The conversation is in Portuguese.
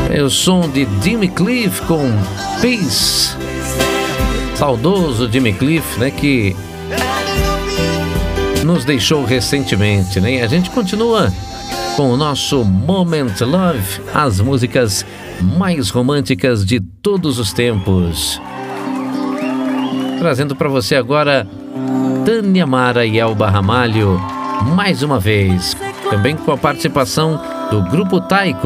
É o som de Jimmy Cliff com Peace. Saudoso Jimmy Cliff, né, que nos deixou recentemente, né? E a gente continua com o nosso Moment Love, as músicas mais românticas de todos os tempos. Trazendo para você agora Tânia Mara e Elba Ramalho, mais uma vez, também com a participação do Grupo Taiko.